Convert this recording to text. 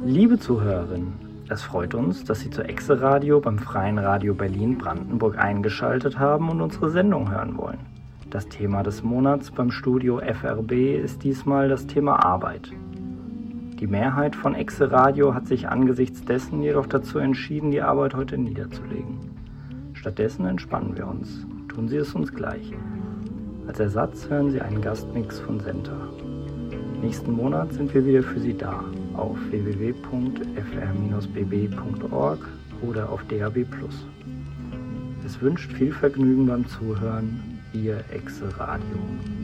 Liebe Zuhörerinnen, es freut uns, dass Sie zur Exe Radio beim Freien Radio Berlin-Brandenburg eingeschaltet haben und unsere Sendung hören wollen. Das Thema des Monats beim Studio FRB ist diesmal das Thema Arbeit. Die Mehrheit von Exe Radio hat sich angesichts dessen jedoch dazu entschieden, die Arbeit heute niederzulegen. Stattdessen entspannen wir uns. Tun Sie es uns gleich. Als Ersatz hören Sie einen Gastmix von Senta. Nächsten Monat sind wir wieder für Sie da, auf www.fr-bb.org oder auf DAB+. Es wünscht viel Vergnügen beim Zuhören, Ihr Exe Radio.